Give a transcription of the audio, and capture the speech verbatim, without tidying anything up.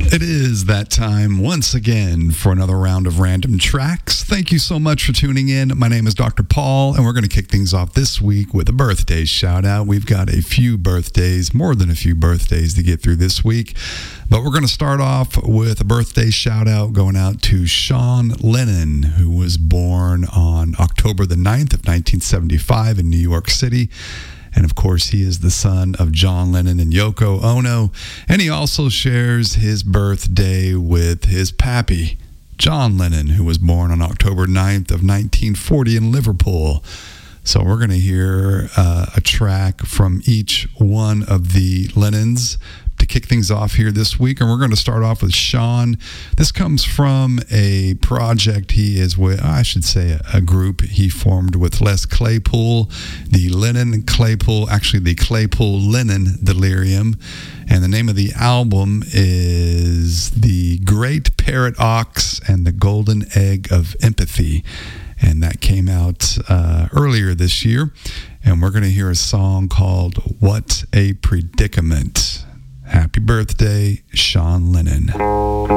It is that time once again for another round of random tracks. Thank you so much for tuning in. My name is Doctor Paul, and we're going to kick things off this week with a birthday shout out. We've got a few birthdays, more than a few birthdays to get through this week, but we're going to start off with a birthday shout out going out to Sean Lennon, who was born on October the ninth of nineteen seventy-five in New York City. And of course, he is the son of John Lennon and Yoko Ono. And he also shares his birthday with his pappy, John Lennon, who was born on October ninth of nineteen forty in Liverpool. So we're going to hear uh, a track from each one of the Lennons to kick things off here this week. And we're going to start off with Sean. This comes from a project he is with, I should say a group he formed with Les Claypool, the Lennon Claypool, actually the Claypool Lennon Delirium. And the name of the album is The Great Parrot Ox and the Golden Egg of Empathy. And that came out uh, earlier this year. And we're going to hear a song called What a Predicament. Happy birthday, Sean Lennon.